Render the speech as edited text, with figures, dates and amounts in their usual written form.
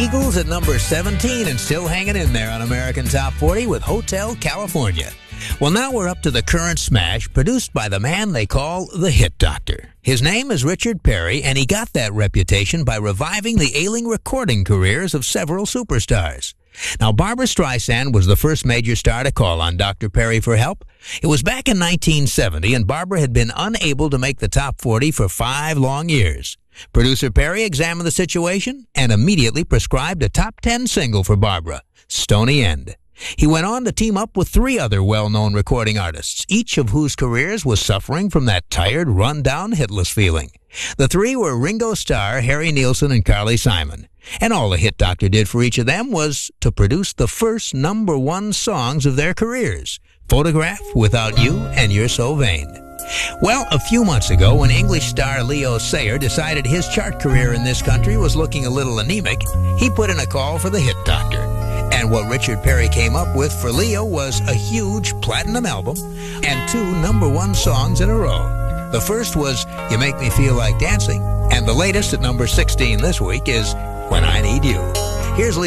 Eagles at number 17 and still hanging in there on American Top 40 with Hotel California. Well, now we're up to the current smash produced by the man they call the Hit Doctor. His name is Richard Perry, and he got that reputation by reviving the ailing recording careers of several superstars. Now, Barbra Streisand was the first major star to call on Dr. Perry for help. It was back in 1970, and Barbra had been unable to make the top 40 for 5 long years. Producer Perry examined the situation and immediately prescribed a top 10 single for Barbra, Stony End. He went on to team up with 3 other well-known recording artists, each of whose careers was suffering from that tired, run-down, hitless feeling. The 3 were Ringo Starr, Harry Nilsson, and Carly Simon. And all the Hit Doctor did for each of them was to produce the first number 1 songs of their careers, Photograph, Without You, and You're So Vain. Well, a few months ago, when English star Leo Sayer decided his chart career in this country was looking a little anemic, he put in a call for the Hit Doctor. And what Richard Perry came up with for Leo was a huge platinum album and 2 number 1 songs in a row. The first was You Make Me Feel Like Dancing, and the latest at number 16 this week is When I Need You. Here's Leo.